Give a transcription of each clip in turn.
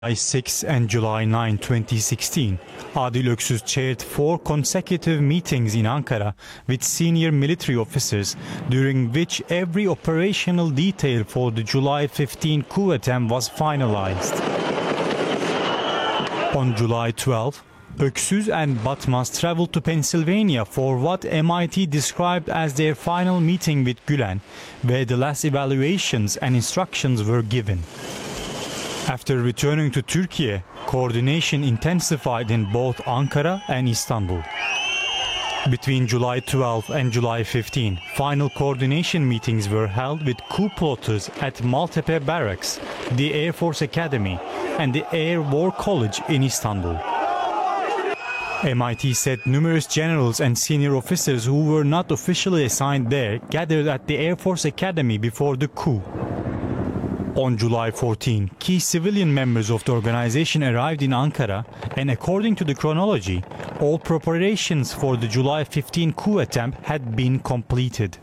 July 6 and July 9, 2016, Adil Öksüz chaired 4 consecutive meetings in Ankara with senior military officers, during which every operational detail for the July 15 coup attempt was finalized. On July 12, Öksüz and Batmaz traveled to Pennsylvania for what MIT described as their final meeting with Gülen, where the last evaluations and instructions were given. After returning to Turkey, coordination intensified in both Ankara and Istanbul. Between July 12 and July 15, final coordination meetings were held with coup plotters at Maltepe Barracks, the Air Force Academy, and the Air War College in Istanbul. MIT said numerous generals and senior officers who were not officially assigned there gathered at the Air Force Academy before the coup. On July 14, key civilian members of the organization arrived in Ankara, and according to the chronology, all preparations for the July 15 coup attempt had been completed.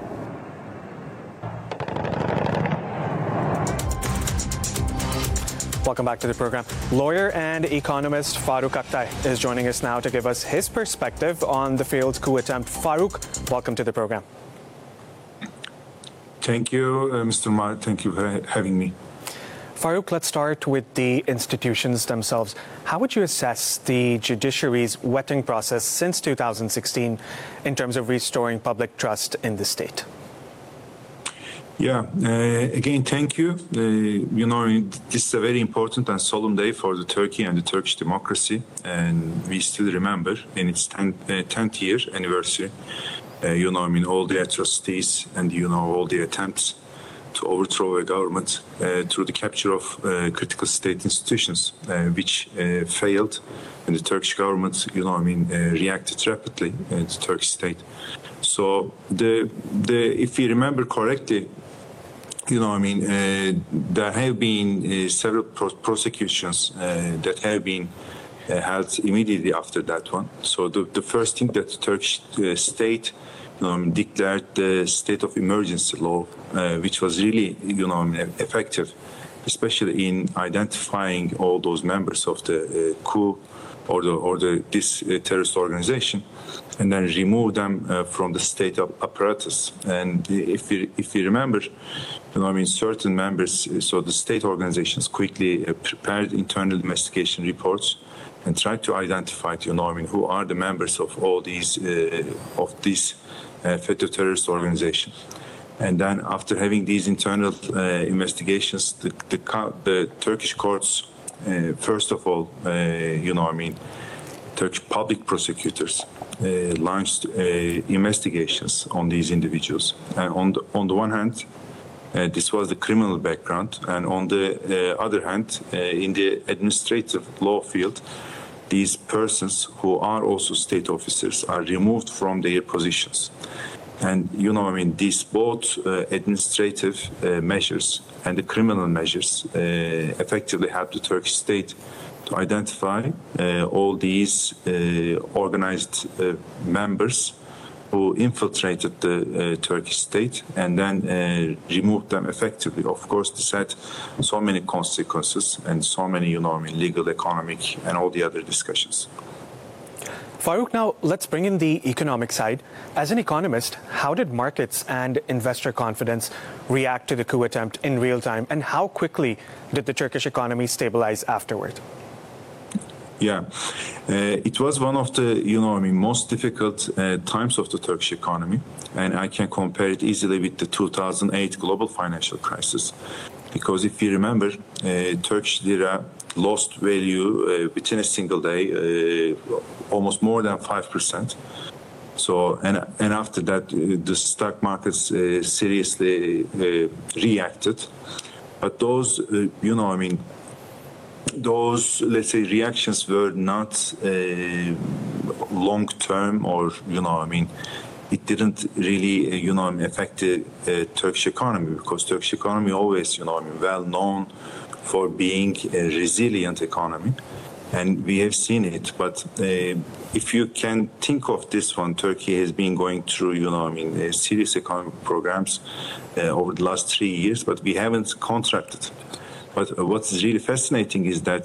Welcome back to the program. Lawyer and economist Faruk Aktay is joining us now to give us his perspective on the failed coup attempt. Faruk, welcome to the program. Thank you, Mr. Mar. Thank you for having me. Faruk, let's start with the institutions themselves. How would you assess the judiciary's vetting process since 2016 in terms of restoring public trust in the state? Yeah, again, thank you. This is a very important and solemn day for the Turkey and the Turkish democracy, and we still remember in its 10th year anniversary, all the atrocities and, all the attempts to overthrow a government through the capture of critical state institutions, which failed, and the Turkish government, reacted rapidly to the Turkish state. So, if we remember correctly, there have been several prosecutions that have been held immediately after that one. So the first thing that the Turkish state declared the state of emergency law, which was really effective, especially in identifying all those members of the coup or this terrorist organization, and then remove them from the state apparatus. And if we remember, certain members, so the state organizations quickly prepared internal investigation reports and tried to identify, who are the members of all these FETÖ terrorist organizations. And then after having these internal investigations, the Turkish courts, first of all, Turkish public prosecutors launched investigations on these individuals. And on the one hand, this was the criminal background, and on the other hand, in the administrative law field, these persons who are also state officers are removed from their positions. And, these both administrative measures and the criminal measures effectively help the Turkish state to identify all these organized members who infiltrated the Turkish state and then removed them effectively. Of course, this had so many consequences and so many, legal, economic, and all the other discussions. Faruk, now let's bring in the economic side. As an economist, how did markets and investor confidence react to the coup attempt in real time, and how quickly did the Turkish economy stabilize afterward? Yeah, it was one of the, most difficult times of the Turkish economy, and I can compare it easily with the 2008 global financial crisis, because if you remember, Turkish lira lost value within a single day, almost more than 5%. So, and after that, the stock markets seriously reacted, but those, those, let's say, reactions were not long-term, or, it didn't really, affect the Turkish economy, because Turkish economy always, well known for being a resilient economy. And we have seen it. But if you can think of this one, Turkey has been going through, serious economic programs over the last 3 years, but we haven't contracted. But what's really fascinating is that